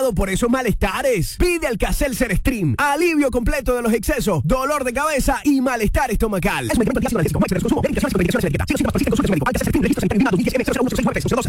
por esos malestares. Pide Alka-Seltzer Stream. Alivio completo de los excesos, dolor de cabeza y malestar estomacal. Es un medicamento antiácido analgésico. No hay consumo. Medicación con medicaciones de etiqueta. Si los síntomas persisten, consulte a su médico. Alka-Seltzer Stream. Registro 2009.